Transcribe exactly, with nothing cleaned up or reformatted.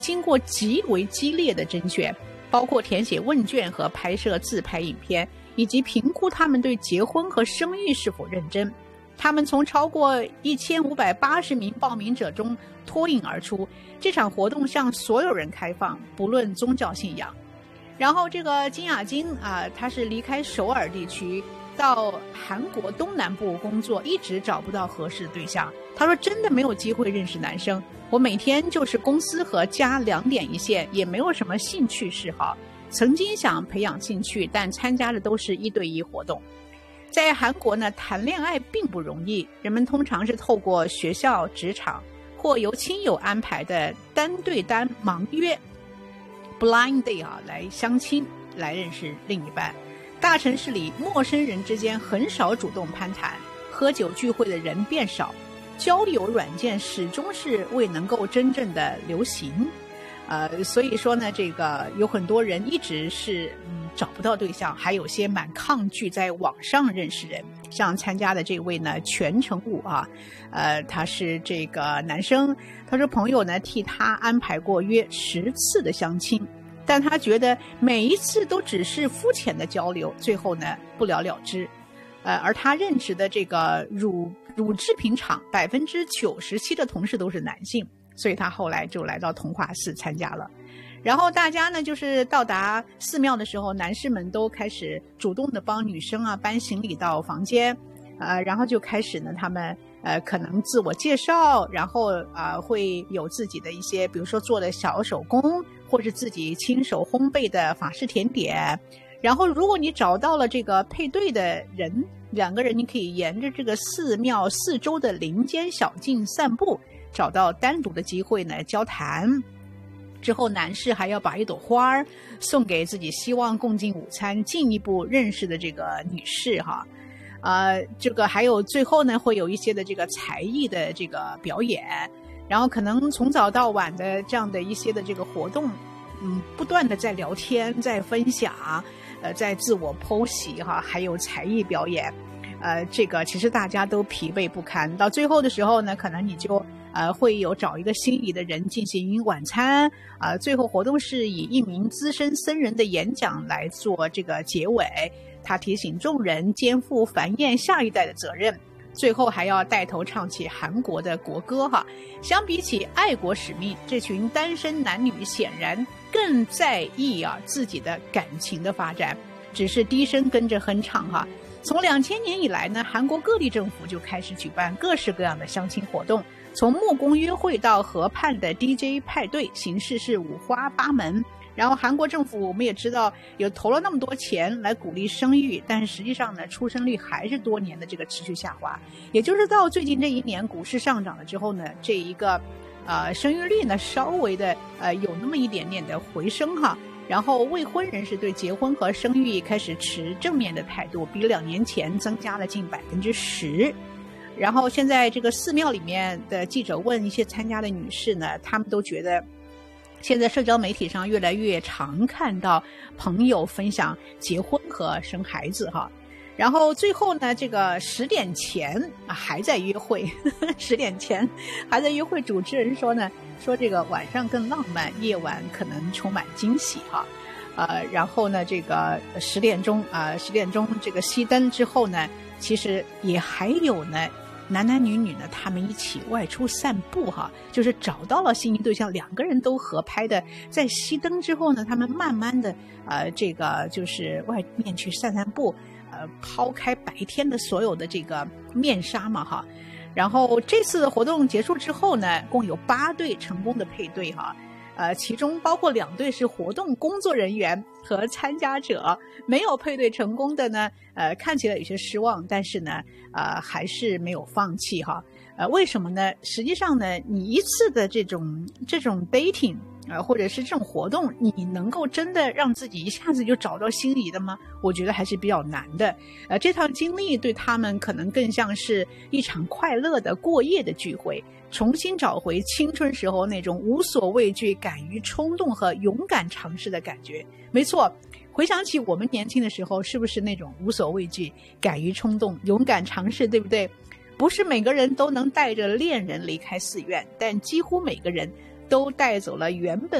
经过极为激烈的甄选，包括填写问卷和拍摄自拍影片，以及评估他们对结婚和生育是否认真。他们从超过一千五百八十名报名者中脱颖而出。这场活动向所有人开放，不论宗教信仰。然后这个金雅京啊，他是离开首尔地区到韩国东南部工作，一直找不到合适的对象。他说真的没有机会认识男生，我每天就是公司和家两点一线，也没有什么兴趣嗜好。曾经想培养兴趣，但参加的都是一对一活动。在韩国呢，谈恋爱并不容易，人们通常是透过学校、职场或由亲友安排的单对单盲约 blind date 啊，来相亲，来认识另一半。大城市里陌生人之间很少主动攀谈，喝酒聚会的人变少，交友软件始终是未能够真正的流行。呃，所以说呢，这个有很多人一直是嗯找不到对象，还有些蛮抗拒在网上认识人。像参加的这位呢，全成武啊，呃，他是这个男生，他说朋友呢替他安排过约十次的相亲，但他觉得每一次都只是肤浅的交流，最后呢不了了之。呃，而他任职的这个乳乳制品厂，百分之九十七的同事都是男性，所以他后来就来到同化寺参加了。然后大家呢，就是到达寺庙的时候，男士们都开始主动的帮女生啊搬行李到房间，呃，然后就开始呢，他们呃可能自我介绍，然后啊、呃、会有自己的一些，比如说做的小手工，或是自己亲手烘焙的法式甜点。然后如果你找到了这个配对的人，两个人你可以沿着这个寺庙四周的林间小径散步，找到单独的机会呢交谈。之后男士还要把一朵花送给自己希望共进午餐进一步认识的这个女士哈。呃，这个还有最后呢会有一些的这个才艺的这个表演，然后可能从早到晚的这样的一些的这个活动，嗯，不断的在聊天，在分享，呃，在自我剖析哈，还有才艺表演。呃，这个其实大家都疲惫不堪，到最后的时候呢，可能你就呃会有找一个心仪的人进行晚餐啊、呃，最后活动是以一名资深僧人的演讲来做这个结尾，他提醒众人肩负繁衍下一代的责任，最后还要带头唱起韩国的国歌哈。相比起爱国使命，这群单身男女显然更在意啊自己的感情的发展，只是低声跟着哼唱哈。从两千年以来呢，韩国各地政府就开始举办各式各样的相亲活动，从木工约会到河畔的 D J 派对，形式是五花八门。然后韩国政府我们也知道有投了那么多钱来鼓励生育，但是实际上呢，出生率还是多年的这个持续下滑。也就是到最近这一年股市上涨了之后呢，这一个呃生育率呢稍微的呃有那么一点点的回升哈。然后未婚人士对结婚和生育开始持正面的态度，比两年前增加了近百分之十。然后现在这个寺庙里面的记者问一些参加的女士呢，她们都觉得现在社交媒体上越来越常看到朋友分享结婚和生孩子哈。然后最后呢，这个十点前啊还在约会，十点前还在约会。主持人说呢，说这个晚上更浪漫，夜晚可能充满惊喜哈。呃，然后呢，这个十点钟啊，十点钟这个熄灯之后呢，其实也还有呢，男男女女呢，他们一起外出散步哈，就是找到了心仪对象，两个人都合拍的。在熄灯之后呢，他们慢慢的呃，这个就是外面去散散步。呃，抛开白天的所有的这个面纱嘛哈，然后这次活动结束之后呢，共有八对成功的配对哈，呃，其中包括两对是活动工作人员和参加者，没有配对成功的呢，呃，看起来有些失望，但是呢，呃，还是没有放弃哈，呃，为什么呢？实际上呢，你一次的这种这种 dating。呃，或者是这种活动，你能够真的让自己一下子就找到心仪的吗？我觉得还是比较难的。呃，这趟经历对他们可能更像是一场快乐的过夜的聚会，重新找回青春时候那种无所畏惧、敢于冲动和勇敢尝试的感觉。没错，回想起我们年轻的时候，是不是那种无所畏惧、敢于冲动、勇敢尝试，对不对？不是每个人都能带着恋人离开寺院，但几乎每个人都带走了原本